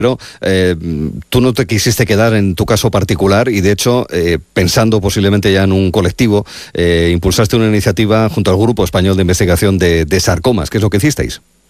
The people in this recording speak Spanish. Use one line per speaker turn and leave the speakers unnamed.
Pero tú no te quisiste quedar en tu caso particular y, de hecho, pensando posiblemente ya en un colectivo, impulsaste una iniciativa junto al Grupo Español de Investigación de Sarcomas. ¿Qué es lo que hicisteis?